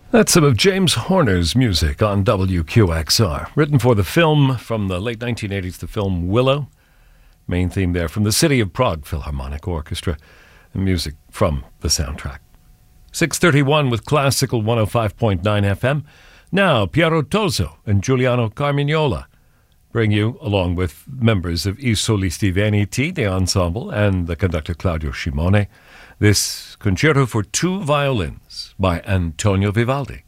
That's some of James Horner's music on WQXR. Written for the film from the late 1980s, the film Willow. Main theme there from the City of Prague Philharmonic Orchestra. And music from the soundtrack. 6:31 with Classical 105.9 FM. Now, Piero Toso and Giuliano Carmignola bring you, along with members of I Solisti Veneti, the ensemble, and the conductor Claudio Scimone, this concerto for two violins by Antonio Vivaldi.